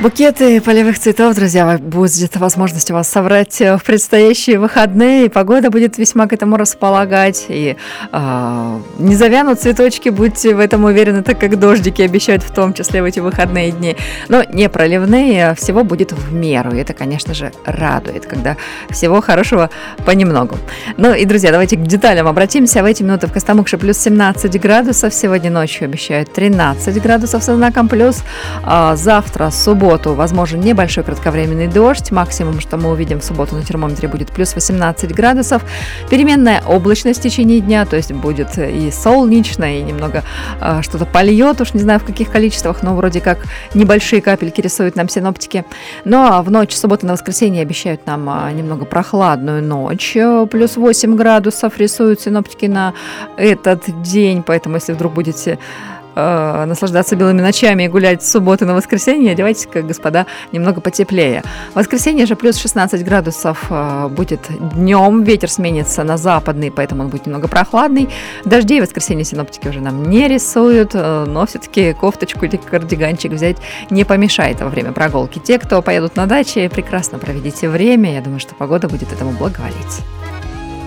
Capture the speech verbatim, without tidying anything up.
Букеты полевых цветов, друзья, будет возможность у вас собрать в предстоящие выходные, и погода будет весьма к этому располагать, и э, не завянут цветочки, будьте в этом уверены, так как дождики обещают в том числе в эти выходные дни, но не проливные, всего будет в меру, и это, конечно же, радует, когда всего хорошего понемногу. Ну и, друзья, давайте к деталям обратимся. В эти минуты в Костомукше плюс семнадцать градусов, сегодня ночью обещают тринадцать градусов со знаком плюс, а завтра, суббота, возможен небольшой кратковременный дождь. Максимум, что мы увидим в субботу на термометре, будет плюс восемнадцать градусов. Переменная облачность в течение дня, то есть будет и солнечно, и немного э, что-то польет, уж не знаю в каких количествах, но вроде как небольшие капельки рисуют нам синоптики. Ну а в ночь субботы на воскресенье обещают нам э, немного прохладную ночь, э, плюс восемь градусов рисуют синоптики на этот день, поэтому если вдруг будете наслаждаться белыми ночами и гулять с субботы на воскресенье, одевайтесь-ка, господа, немного потеплее. В воскресенье же плюс шестнадцать градусов будет днем, ветер сменится на западный, поэтому он будет немного прохладный. Дождей в воскресенье синоптики уже нам не рисуют, но все-таки кофточку или кардиганчик взять не помешает во время прогулки. Те, кто поедут на даче, прекрасно проведите время, я думаю, что погода будет этому благоволить.